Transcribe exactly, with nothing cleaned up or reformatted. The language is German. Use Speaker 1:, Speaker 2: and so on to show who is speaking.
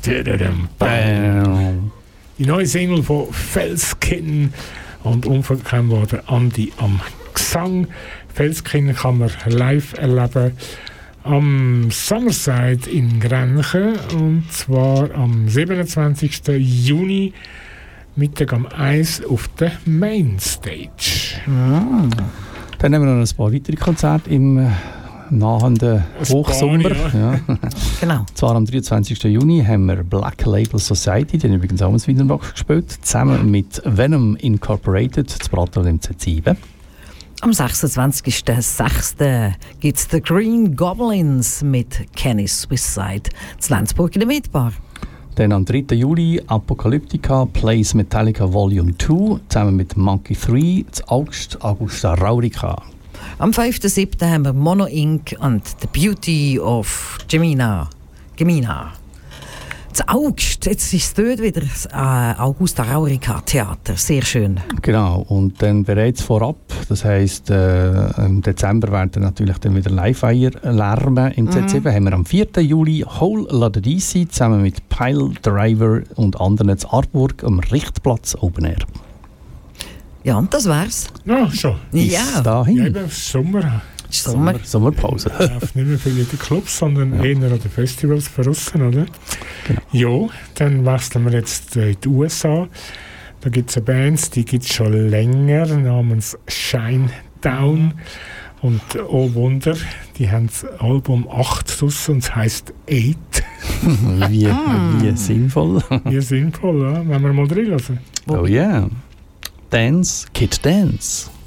Speaker 1: Die neue Single von Felskin und unverkennbar worden Andi am Gesang. Felskin kann man live erleben am Summerside in Grenchen und zwar am siebenundzwanzigsten Juni Mittag um eins auf der Mainstage.
Speaker 2: Ah. Dann haben wir noch ein paar weitere Konzerte im nahenden Hochsommer.
Speaker 1: Paar,
Speaker 2: ja. Ja.
Speaker 3: Genau.
Speaker 2: Zwar am dreiundzwanzigsten Juni haben wir Black Label Society, die haben übrigens auch ins Wiedenbach gespielt, zusammen mit Venom Incorporated, zu Prater im Z sieben.
Speaker 3: Am sechsundzwanzigsten sechsten gibt es The Green Goblins mit Kenny Swisside zu Lenzburg in der Mietbar.
Speaker 2: Dann am dritten Juli Apocalyptica Plays Metallica Volume zwei zusammen mit Monkey drei zu August Augusta Raurica.
Speaker 3: Am fünften siebten haben wir Mono Inc und The Beauty of Gemina. Gemina. Zu August, jetzt ist es dort wieder das äh, Augusta Raurica Theater. Sehr schön.
Speaker 2: Genau, und dann bereits vorab, das heisst, äh, im Dezember werden natürlich dann wieder Live-Eier lärmen. Im mhm. Z sieben haben wir am vierten Juli Whole Lotta D C zusammen mit Pile Driver und anderen zu Artburg am Richtplatz Open Air.
Speaker 3: Ja, und das wär's.
Speaker 1: Ja, schon.
Speaker 2: Bis
Speaker 3: Ja.
Speaker 2: dahin.
Speaker 1: Ja, eben Sommer.
Speaker 3: Sommer.
Speaker 2: Sommerpause.
Speaker 1: Es läuft nicht mehr viel in den Clubs, sondern ja. eher an den Festivals draussen, oder?
Speaker 2: Genau.
Speaker 1: Ja, dann wechseln wir jetzt in die U S A. Da gibt es eine Band, die gibt es schon länger, namens Shinedown. Und oh Wunder, die haben das Album acht draussen und es heisst Eight.
Speaker 2: wie, wie sinnvoll.
Speaker 1: Wie sinnvoll, ja? Wenn wir mal drin lassen.
Speaker 2: Oh yeah. Dance, Kid Dance.